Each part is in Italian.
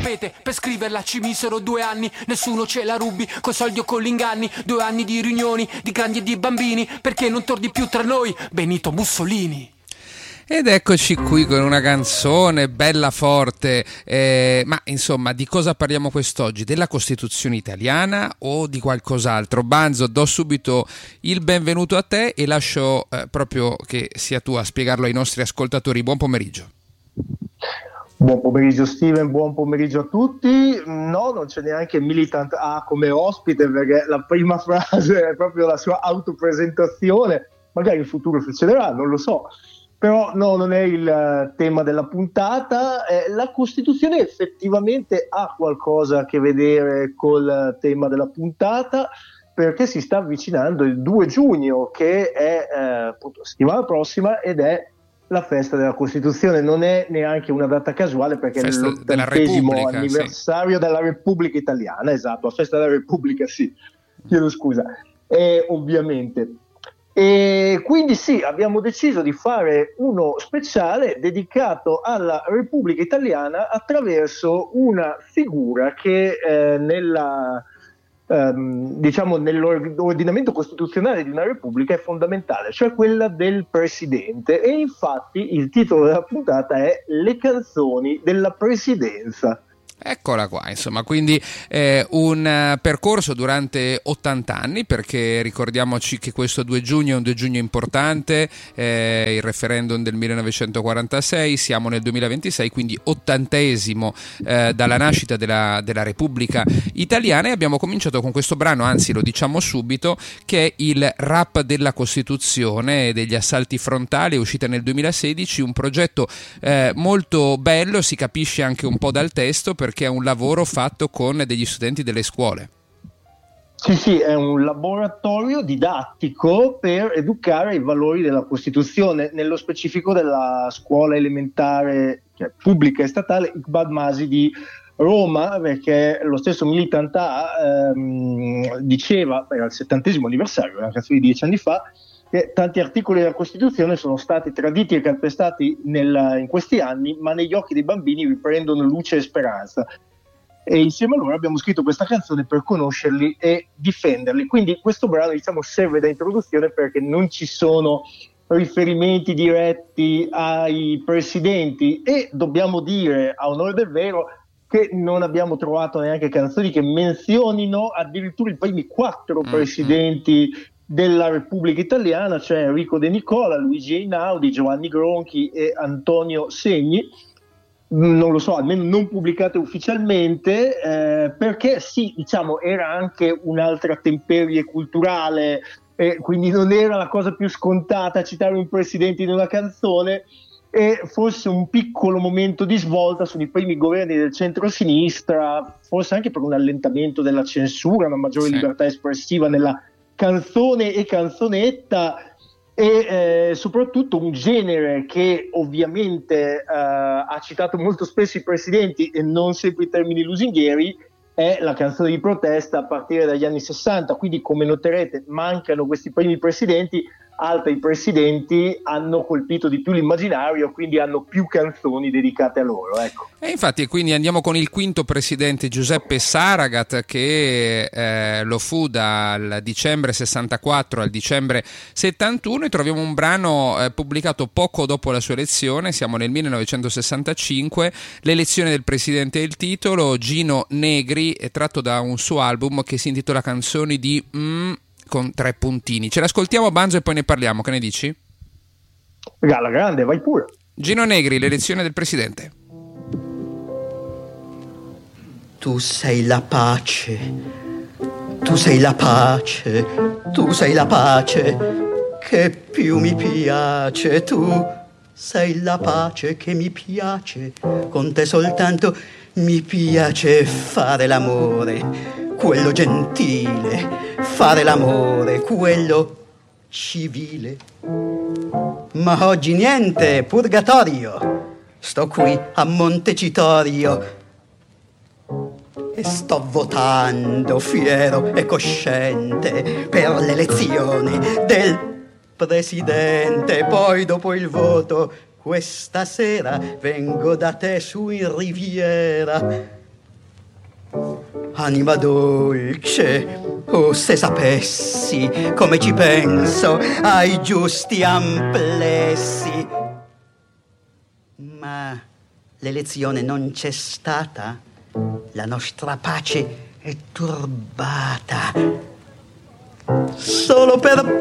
sapete, per scriverla ci misero 2 anni, nessuno ce la rubi, coi soldi o con gli inganni, 2 anni di riunioni, di grandi e di bambini, perché non torni più tra noi, Benito Mussolini. Ed eccoci qui con una canzone bella forte, ma insomma di cosa parliamo quest'oggi? Della Costituzione italiana o di qualcos'altro? Banzo, do subito il benvenuto a te e lascio proprio che sia tu a spiegarlo ai nostri ascoltatori. Buon pomeriggio. Buon pomeriggio Steven, buon pomeriggio a tutti. No, non c'è neanche Militant A come ospite, perché la prima frase è proprio la sua autopresentazione. Magari in futuro succederà, non lo so. Però no, non è il tema della puntata. La Costituzione effettivamente ha qualcosa a che vedere col tema della puntata, perché si sta avvicinando il 2 giugno, che è appunto la settimana prossima, ed è la festa della Costituzione. Non è neanche una data casuale, perché è l'80° anniversario della Repubblica Italiana. Esatto, la festa della Repubblica, sì, chiedo scusa. Ovviamente. E quindi sì, abbiamo deciso di fare uno speciale dedicato alla Repubblica Italiana attraverso una figura che nell'ordinamento costituzionale di una Repubblica è fondamentale, cioè quella del Presidente. E infatti il titolo della puntata è Le canzoni della Presidenza. Eccola qua, insomma, quindi un percorso durante 80 anni, perché ricordiamoci che questo 2 giugno è un 2 giugno importante, il referendum del 1946, siamo nel 2026, quindi 80esimo dalla nascita della Repubblica Italiana, e abbiamo cominciato con questo brano, anzi lo diciamo subito, che è il rap della Costituzione degli assalti frontali, è uscita nel 2016, un progetto molto bello, si capisce anche un po' dal testo, perché è un lavoro fatto con degli studenti delle scuole. Sì, è un laboratorio didattico per educare ai valori della Costituzione, nello specifico della scuola elementare, cioè pubblica e statale, Iqbal Masi di Roma, perché lo stesso Militant A diceva, era il 70° anniversario, una canzone di 10 anni fa, che tanti articoli della Costituzione sono stati traditi e calpestati in questi anni, ma negli occhi dei bambini riprendono luce e speranza. E insieme a loro abbiamo scritto questa canzone per conoscerli e difenderli. Quindi questo brano, diciamo, serve da introduzione, perché non ci sono riferimenti diretti ai presidenti, e dobbiamo dire, a onore del vero, che non abbiamo trovato neanche canzoni che menzionino addirittura i primi 4 presidenti della Repubblica Italiana, cioè Enrico De Nicola, Luigi Einaudi, Giovanni Gronchi e Antonio Segni. Non lo so, almeno non pubblicate ufficialmente, perché sì, diciamo, era anche un'altra temperie culturale, quindi non era la cosa più scontata citare un presidente in una canzone, e forse un piccolo momento di svolta sono i primi governi del centro-sinistra, forse anche per un allentamento della censura, una maggiore libertà espressiva nella canzone e canzonetta, e soprattutto un genere che ovviamente ha citato molto spesso i presidenti e non sempre in termini lusinghieri, è la canzone di protesta a partire dagli anni 60. Quindi, come noterete, mancano questi primi presidenti, altri presidenti hanno colpito di più l'immaginario, quindi hanno più canzoni dedicate a loro, ecco. E infatti, quindi andiamo con il quinto presidente, Giuseppe Saragat, che lo fu dal dicembre 64 al dicembre 71, e troviamo un brano pubblicato poco dopo la sua elezione, siamo nel 1965, l'elezione del presidente è il titolo, Gino Negri, è tratto da un suo album che si intitola Canzoni di con 3 puntini. Ce l'ascoltiamo, Banzo, e poi ne parliamo, che ne dici? Alla grande, vai pure. Gino Negri, l'elezione del presidente. Tu sei la pace, tu sei la pace, tu sei la pace che più mi piace, tu sei la pace che mi piace, con te soltanto mi piace fare l'amore, quello gentile, fare l'amore, quello civile. Ma oggi niente, purgatorio, sto qui a Montecitorio e sto votando fiero e cosciente per l'elezione del presidente. Poi dopo il voto questa sera vengo da te su in Riviera Anima dolce, oh se sapessi come ci penso ai giusti amplessi. Ma l'elezione non c'è stata, la nostra pace è turbata. Solo per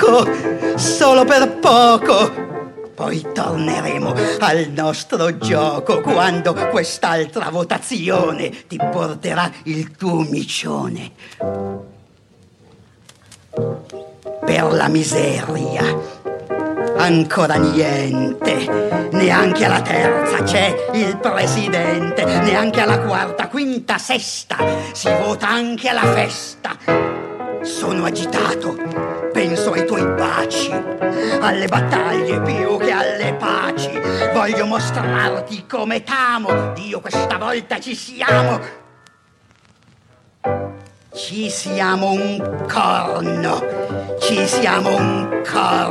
poco. Poi torneremo al nostro gioco quando quest'altra votazione ti porterà il tuo micione. Per la miseria, ancora niente, neanche alla terza c'è il presidente, neanche alla quarta, quinta, sesta, si vota anche alla festa. Sono agitato, penso ai tuoi baci, alle battaglie più che alle paci. Voglio mostrarti come t'amo, Dio questa volta ci siamo. Ci siamo un corno, ci siamo un corno.